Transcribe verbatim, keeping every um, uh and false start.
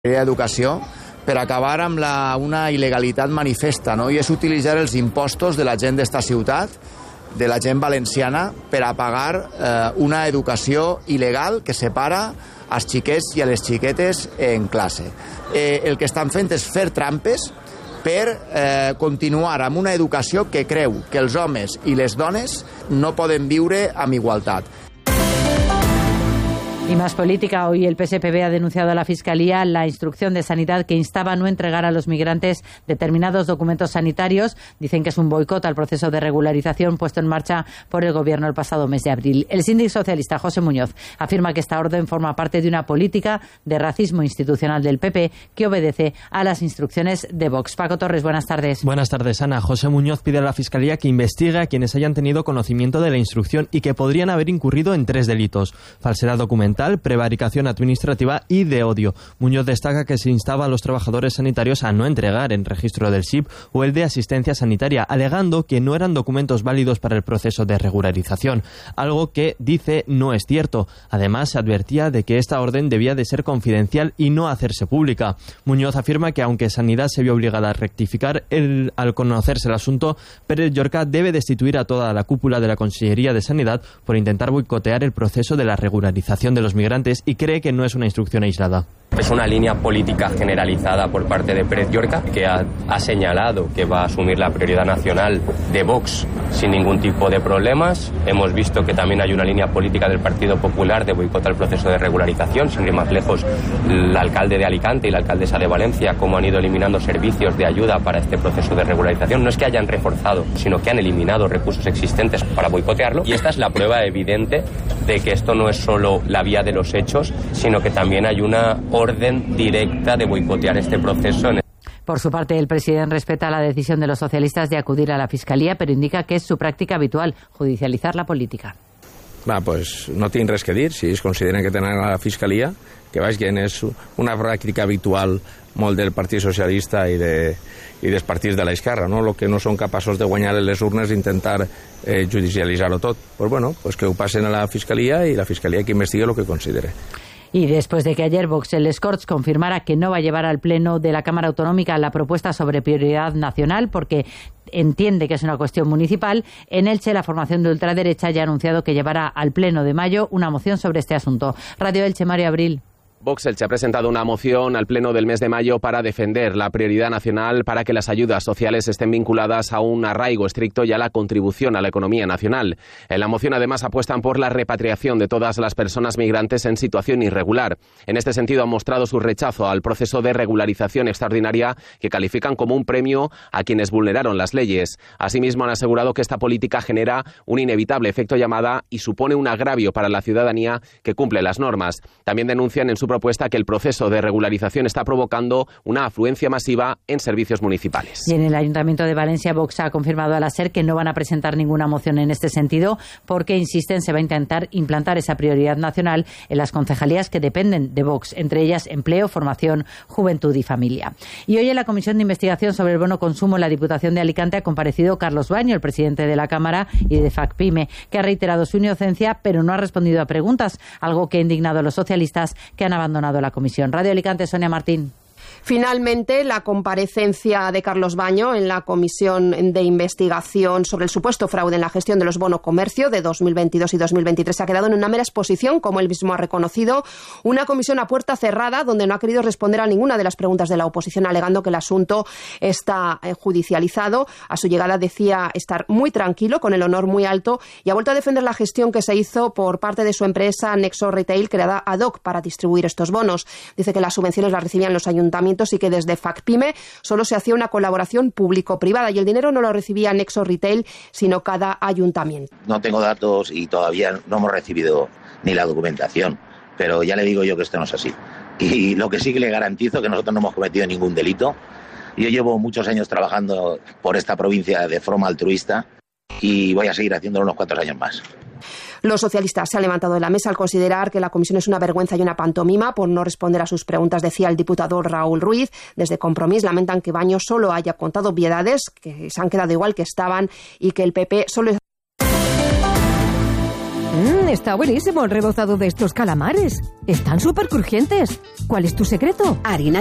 d'Educació per acabar amb la, una il·legalitat manifesta, no? I és utilitzar els impostos de la gent d'esta ciutat, de la gent valenciana, per a pagar eh, una educació il·legal que separa als xiquets i a les xiquetes en classe. Eh, el que estan fent és fer trampes per eh, continuar amb una educació que creu que els homes i les dones no poden viure amb igualtat. Y más política, hoy el P S P B ha denunciado a la Fiscalía la instrucción de Sanidad que instaba a no entregar a los migrantes determinados documentos sanitarios. Dicen que es un boicot al proceso de regularización puesto en marcha por el Gobierno el pasado mes de abril. El síndic socialista José Muñoz afirma que esta orden forma parte de una política de racismo institucional del P P que obedece a las instrucciones de Vox. Paco Torres, buenas tardes. Buenas tardes, Ana. José Muñoz pide a la Fiscalía que investigue a quienes hayan tenido conocimiento de la instrucción y que podrían haber incurrido en tres delitos: falsedad documental, prevaricación administrativa y de odio. Muñoz destaca que se instaba a los trabajadores sanitarios a no entregar el registro del S I P o el de asistencia sanitaria, alegando que no eran documentos válidos para el proceso de regularización, algo que, dice, no es cierto. Además, se advertía de que esta orden debía de ser confidencial y no hacerse pública. Muñoz afirma que aunque Sanidad se vio obligada a rectificar el, al conocerse el asunto, Pérez Llorca debe destituir a toda la cúpula de la Consellería de Sanidad por intentar boicotear el proceso de la regularización de los migrantes y cree que no es una instrucción aislada. Es una línea política generalizada por parte de Pérez Llorca, que ha, ha señalado que va a asumir la prioridad nacional de Vox sin ningún tipo de problemas. Hemos visto que también hay una línea política del Partido Popular de boicotar el proceso de regularización. Sin ir más lejos, el alcalde de Alicante y la alcaldesa de Valencia, cómo han ido eliminando servicios de ayuda para este proceso de regularización. No es que hayan reforzado, sino que han eliminado recursos existentes para boicotearlo. Y esta es la prueba evidente de que esto no es solo la vía de los hechos, sino que también hay una orden directa de boicotear este proceso. Por su parte, el presidente respeta la decisión de los socialistas de acudir a la Fiscalía, pero indica que es su práctica habitual, judicializar la política. Va, pues no tinc res que dir. Si es consideren que tenen a la Fiscalia, que vagin, és una pràctica habitual molt del Partit Socialista i, de, i dels partits de l'esquerra, no? Lo que no són capaços de guanyar en les urnes, intentar eh, judicialitzar-ho tot. Pues bueno, pues que ho passen a la Fiscalia i la Fiscalia que investigue lo que considere. Y después de que ayer Vox en les Corts confirmara que no va a llevar al Pleno de la Cámara Autonómica la propuesta sobre prioridad nacional porque entiende que es una cuestión municipal, en Elche la formación de ultraderecha ya ha anunciado que llevará al Pleno de mayo una moción sobre este asunto. Radio Elche, Mario Abril. Vox Elche ha presentado una moción al Pleno del mes de mayo para defender la prioridad nacional para que las ayudas sociales estén vinculadas a un arraigo estricto y a la contribución a la economía nacional. En la moción además apuestan por la repatriación de todas las personas migrantes en situación irregular. En este sentido han mostrado su rechazo al proceso de regularización extraordinaria que califican como un premio a quienes vulneraron las leyes. Asimismo han asegurado que esta política genera un inevitable efecto llamada y supone un agravio para la ciudadanía que cumple las normas. También denuncian en su propuesta que el proceso de regularización está provocando una afluencia masiva en servicios municipales. Y en el Ayuntamiento de Valencia, Vox ha confirmado a la SER que no van a presentar ninguna moción en este sentido porque, insisten, se va a intentar implantar esa prioridad nacional en las concejalías que dependen de Vox, entre ellas empleo, formación, juventud y familia. Y hoy en la Comisión de Investigación sobre el Bono Consumo en la Diputación de Alicante ha comparecido Carlos Baño, el presidente de la Cámara y de FACPIME, que ha reiterado su inocencia pero no ha respondido a preguntas, algo que ha indignado a los socialistas que han abandonado la comisión. Radio Alicante, Sonia Martín. Finalmente, la comparecencia de Carlos Baño en la Comisión de Investigación sobre el supuesto fraude en la gestión de los bonos comercio de dos mil veintidós y dos mil veintitrés ha quedado en una mera exposición, como él mismo ha reconocido, una comisión a puerta cerrada donde no ha querido responder a ninguna de las preguntas de la oposición, alegando que el asunto está judicializado. A su llegada decía estar muy tranquilo, con el honor muy alto, y ha vuelto a defender la gestión que se hizo por parte de su empresa Nexo Retail, creada ad hoc para distribuir estos bonos. Dice que las subvenciones las recibían los ayuntamientos y que desde FACPIME solo se hacía una colaboración público-privada y el dinero no lo recibía Nexo Retail, sino cada ayuntamiento. No tengo datos y todavía no hemos recibido ni la documentación, pero ya le digo yo que esto no es así. Y lo que sí que le garantizo que nosotros no hemos cometido ningún delito. Yo llevo muchos años trabajando por esta provincia de forma altruista y voy a seguir haciéndolo unos cuantos años más. Los socialistas se han levantado de la mesa al considerar que la comisión es una vergüenza y una pantomima por no responder a sus preguntas, decía el diputado Raúl Ruiz. Desde Compromís lamentan que Baño solo haya contado obviedades, que se han quedado igual que estaban y que el P P solo... Mm, Está buenísimo el rebozado de estos calamares. Están súper crujientes. ¿Cuál es tu secreto? Harina